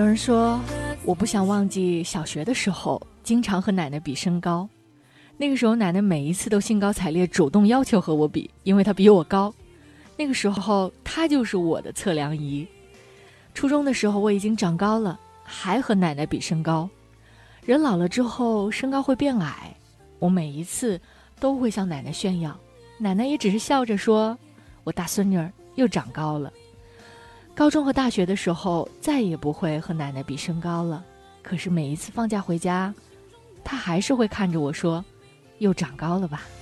有人说，我不想忘记小学的时候，经常和奶奶比身高。那个时候，奶奶每一次都兴高采烈，主动要求和我比，因为她比我高。那个时候，她就是我的测量仪。初中的时候，我已经长高了，还和奶奶比身高。人老了之后，身高会变矮，我每一次都会向奶奶炫耀，奶奶也只是笑着说：“我大孙女儿又长高了。”高中和大学的时候，再也不会和奶奶比身高了。可是每一次放假回家，她还是会看着我说：“又长高了吧。”